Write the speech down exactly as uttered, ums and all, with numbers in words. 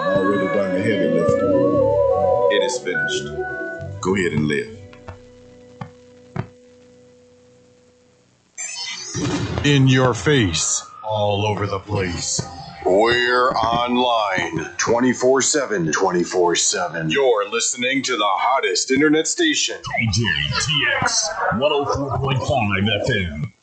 already done the heavy lifting. It is finished. Go ahead and live. In your face, all over the place. We're online twenty-four seven, twenty-four seven. You're listening to the hottest internet station. D J T X one oh four point five F M.